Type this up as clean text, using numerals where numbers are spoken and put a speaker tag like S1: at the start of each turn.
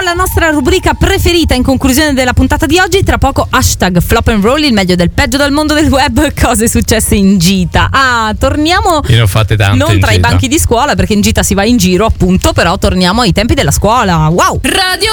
S1: la nostra rubrica preferita in conclusione della puntata di oggi. Tra poco hashtag Flop and Roll, il meglio del peggio dal mondo del web, cose successe in gita. Torniamo.
S2: Io ne ho fatte tante
S1: non tra
S2: in
S1: i
S2: gita.
S1: banchi di scuola, perché in gita si va in giro appunto, però torniamo ai tempi della scuola. Wow. Radio